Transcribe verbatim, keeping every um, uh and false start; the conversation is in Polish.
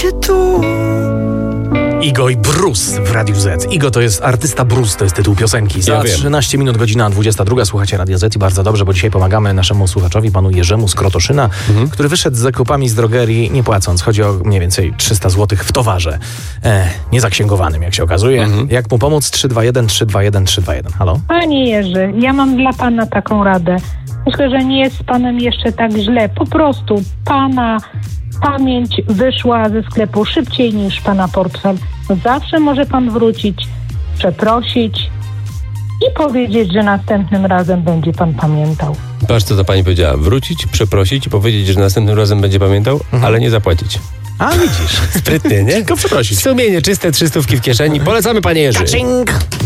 cię tu. Igo i Bruce w Radiu Z. Igo to jest artysta Bruce, to jest tytuł piosenki. Za Ja wiem. trzynaście minut, godzina dwudziesta druga. Słuchacie Radia Z i bardzo dobrze, bo dzisiaj pomagamy naszemu słuchaczowi, panu Jerzemu z Krotoszyna, mhm. który wyszedł z zakupami z drogerii nie płacąc. Chodzi o mniej więcej trzysta złotych w towarze. E, niezaksięgowanym, jak się okazuje. Mhm. Jak mu pomóc? trzy dwa jeden trzy dwa jeden trzy dwa jeden. Halo? Panie Jerzy, ja mam dla pana taką radę. Myślę, że nie jest z panem jeszcze tak źle. Po prostu pana pamięć wyszła ze sklepu szybciej niż pana portfel. Zawsze może pan wrócić, przeprosić i powiedzieć, że następnym razem będzie pan pamiętał. Patrz, co ta pani powiedziała. Wrócić, przeprosić i powiedzieć, że następnym razem będzie pamiętał, mhm. ale nie zapłacić. A widzisz. Sprytnie, nie? Tylko przeprosić. Sumienie czyste, trzystówki w kieszeni. Polecamy, panie Jerzy. Kaczynk.